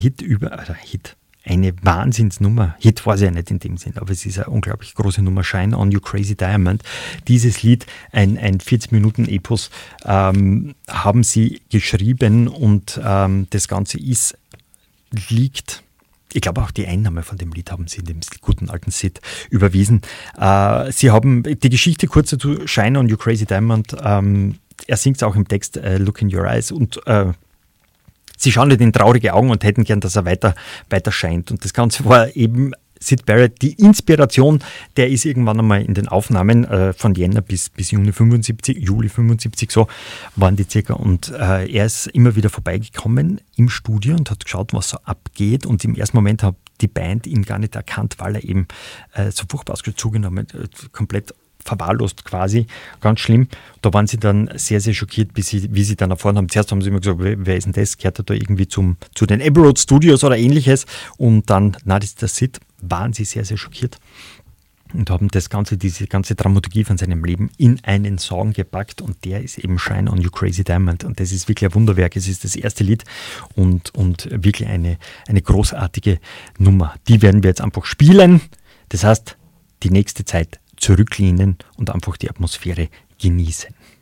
eine Wahnsinnsnummer. Hit war sie ja nicht in dem Sinn, aber es ist eine unglaublich große Nummer. Shine on You Crazy Diamond. Dieses Lied, ein 40-Minuten-Epos, haben sie geschrieben und das Ganze liegt. Ich glaube, auch die Einnahme von dem Lied haben sie in dem guten alten Sid überwiesen. Sie haben die Geschichte kurz dazu, Shine on You Crazy Diamond, er singt es auch im Text, Look in Your Eyes, und sie schauen nicht in traurige Augen und hätten gern, dass er weiter scheint. Und das Ganze war eben Syd Barrett, die Inspiration, der ist irgendwann einmal in den Aufnahmen von Jänner bis Juli 75 so, waren die circa. Und er ist immer wieder vorbeigekommen im Studio und hat geschaut, was so abgeht. Und im ersten Moment hat die Band ihn gar nicht erkannt, weil er eben so furchtbar zugenommen, komplett verwahrlost quasi, ganz schlimm. Da waren sie dann sehr, sehr schockiert, wie sie dann erfahren haben. Zuerst haben sie immer gesagt, wer ist denn das? Gehört er da irgendwie zu den Abbey Road Studios oder ähnliches? Und dann, das ist der Sid, waren sie sehr, sehr schockiert und haben diese ganze Dramaturgie von seinem Leben in einen Song gepackt, und der ist eben Shine on You Crazy Diamond, und das ist wirklich ein Wunderwerk. Es ist das erste Lied und wirklich eine großartige Nummer. Die werden wir jetzt einfach spielen. Das heißt, die nächste Zeit zurücklehnen und einfach die Atmosphäre genießen.